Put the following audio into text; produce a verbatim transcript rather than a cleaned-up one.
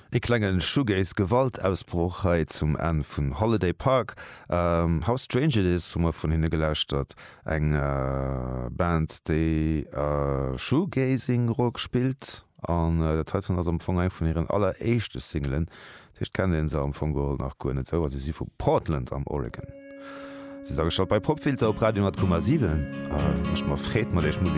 E klengen Shoegaze Gewaltausbruch hei zum Ende vun Holiday Park. Um, how strange it is, hummer vun hinne gelauscht dat eng uh, Band déi uh, Shoegazing Rock spielt an uh, dat hat ass am Fong eng vun ihren alleréischte Singelen. Dich kennen den se am Fong Gold nach Gonet zo, se si vu Portland am Oregon. Sie sage schon bei Popfilter op Radio hat Komma sieben. Uh, Mch ma fréet mat déich Musik